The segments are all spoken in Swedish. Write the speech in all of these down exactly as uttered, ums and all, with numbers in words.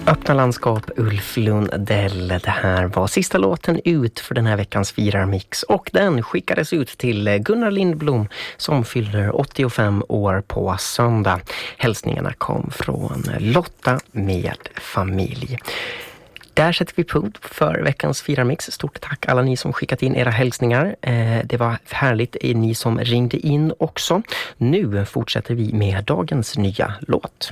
Öppna landskap, Ulf Lundell. Det här var sista låten ut för den här veckans firarmix. Och den skickades ut till Gunnar Lindblom som fyller åttiofem år på söndag. Hälsningarna kom från Lotta med familj. Där sätter vi punkt för veckans firarmix. Stort tack alla ni som skickat in era hälsningar. Det var härligt ni som ringde in också. Nu fortsätter vi med dagens nya låt.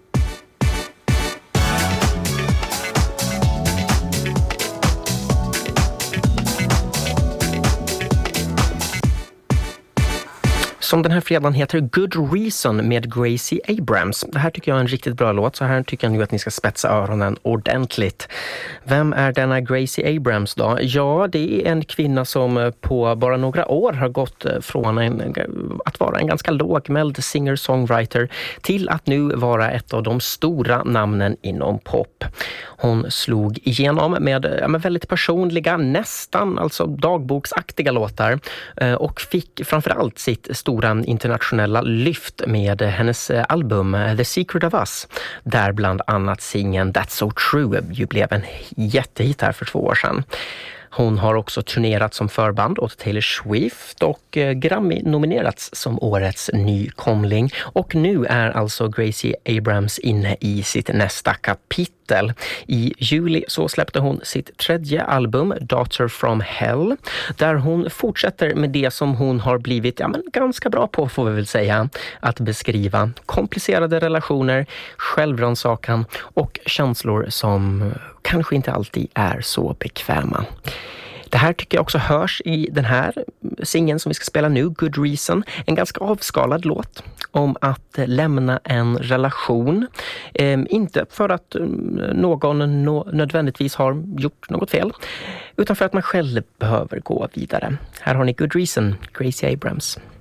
Som den här fredagen heter Good Reason med Gracie Abrams. Det här tycker jag är en riktigt bra låt, så här tycker jag nu att ni ska spetsa öronen ordentligt. Vem är denna Gracie Abrams då? Ja, det är en kvinna som på bara några år har gått från en, att vara en ganska lågmäld singer-songwriter till att nu vara ett av de stora namnen inom pop. Hon slog igenom med, ja, med väldigt personliga, nästan alltså dagboksaktiga låtar och fick framförallt sitt stora internationella lyft med hennes album The Secret of Us, där bland annat singeln That's So True ju blev en jättehit här för två år sedan. Hon har också turnerat som förband åt Taylor Swift och Grammy-nominerats som årets nykomling. Och nu är alltså Gracie Abrams inne i sitt nästa kapitel. I juli så släppte hon sitt tredje album, Daughter from Hell, där hon fortsätter med det som hon har blivit ja, men ganska bra på, får vi väl säga, att beskriva komplicerade relationer, självrannsakan och känslor som kanske inte alltid är så bekväma. Det här tycker jag också hörs i den här singeln som vi ska spela nu, Good Reason. En ganska avskalad låt om att lämna en relation. Eh, inte för att någon no- nödvändigtvis har gjort något fel, utan för att man själv behöver gå vidare. Här har ni Good Reason, Gracie Abrams.